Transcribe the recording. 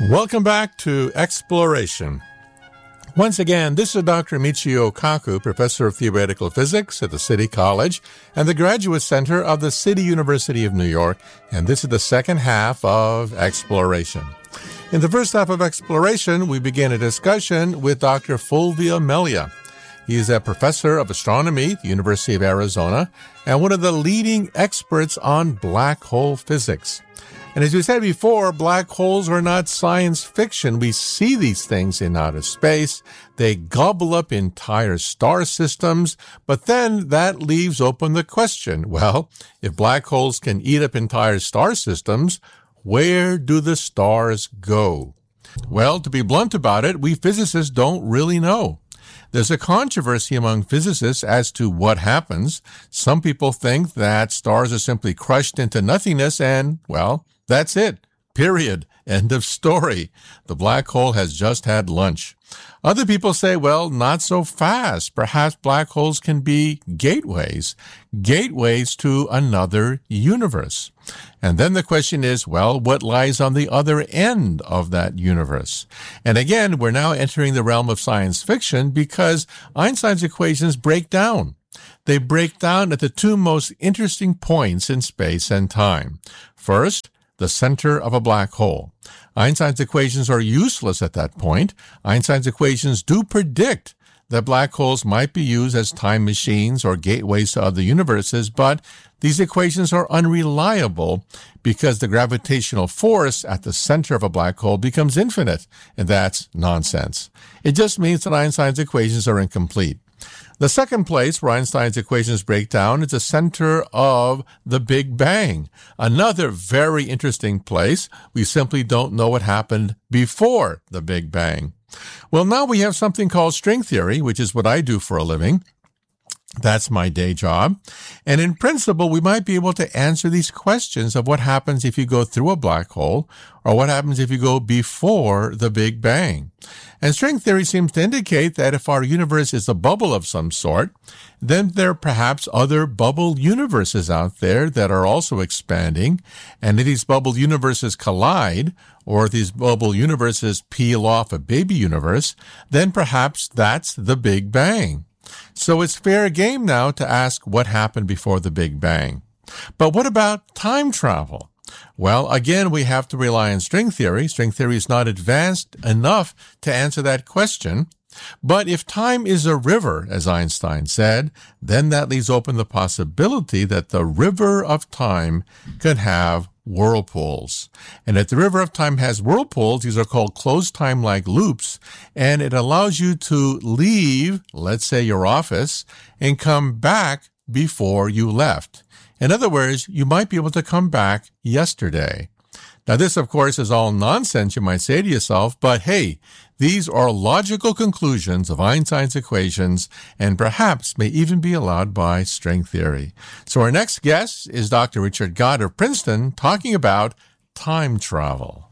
Welcome back to Exploration. Once again, this is Dr. Michio Kaku, Professor of Theoretical Physics at the City College and the Graduate Center of the City University of New York, and this is the second half of Exploration. In the first half of Exploration, we begin a discussion with Dr. Fulvio Melia. He is a professor of astronomy at the University of Arizona and one of the leading experts on black hole physics. And as we said before, black holes are not science fiction. We see these things in outer space. They gobble up entire star systems, but then that leaves open the question, well, if black holes can eat up entire star systems, where do the stars go? Well, to be blunt about it, we physicists don't really know. There's a controversy among physicists as to what happens. Some people think that stars are simply crushed into nothingness and, well, that's it. Period. End of story. The black hole has just had lunch. Other people say, well, not so fast. Perhaps black holes can be gateways to another universe. And then the question is, well, what lies on the other end of that universe? And again, we're now entering the realm of science fiction because Einstein's equations break down. They break down at the two most interesting points in space and time. First, the center of a black hole. Einstein's equations are useless at that point. Einstein's equations do predict that black holes might be used as time machines or gateways to other universes, but these equations are unreliable because the gravitational force at the center of a black hole becomes infinite, and that's nonsense. It just means that Einstein's equations are incomplete. The second place where Einstein's equations break down is the center of the Big Bang. Another very interesting place. We simply don't know what happened before the Big Bang. Well, now we have something called string theory, which is what I do for a living. That's my day job. And in principle, we might be able to answer these questions of what happens if you go through a black hole or what happens if you go before the Big Bang. And string theory seems to indicate that if our universe is a bubble of some sort, then there are perhaps other bubble universes out there that are also expanding. And if these bubble universes collide, or if these bubble universes peel off a baby universe, then perhaps that's the Big Bang. So it's fair game now to ask what happened before the Big Bang. But what about time travel? Well, again, we have to rely on string theory. String theory is not advanced enough to answer that question. But if time is a river, as Einstein said, then that leaves open the possibility that the river of time could have whirlpools. And if the river of time has whirlpools, these are called closed time-like loops, and it allows you to leave, let's say, your office and come back before you left. In other words, you might be able to come back yesterday. Now, this, of course, is all nonsense, you might say to yourself, but hey, these are logical conclusions of Einstein's equations and perhaps may even be allowed by string theory. So our next guest is Dr. Richard Gott of Princeton talking about time travel.